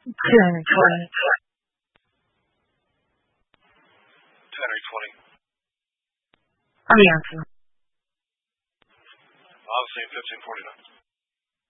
10 or 20. 10 or 20. I'm the answer. I was saying 1549.